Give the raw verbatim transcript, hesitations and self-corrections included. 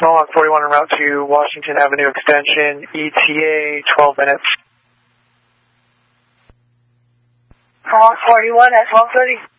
Small on forty-one en route to Washington Avenue Extension, E T A, twelve minutes. Small on forty-one at twelve thirty.